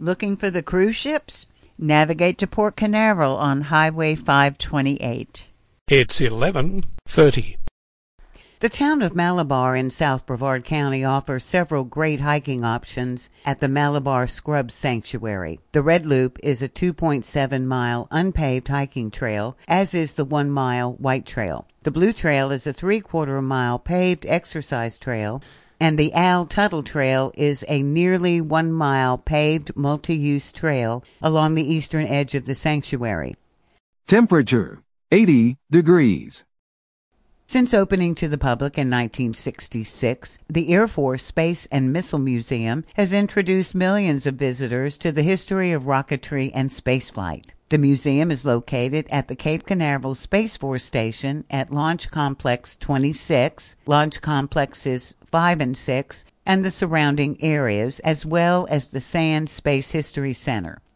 Looking for the cruise ships? Navigate to Port Canaveral on Highway 528. It's 11:30. The town of Malabar in South Brevard County offers several great hiking options at the Malabar Scrub Sanctuary. The Red Loop is a 2.7-mile unpaved hiking trail, as is the 1-mile White Trail. The Blue Trail is a 3/4-mile paved exercise trail, and the Al Tuttle Trail is a nearly 1-mile paved multi-use trail along the eastern edge of the sanctuary. Temperature, 80 degrees. Since opening to the public in 1966, the Air Force Space and Missile Museum has introduced millions of visitors to the history of rocketry and spaceflight. The museum is located at the Cape Canaveral Space Force Station at Launch Complex 26, Launch Complexes 5 and 6, and the surrounding areas, as well as the Sands Space History Center.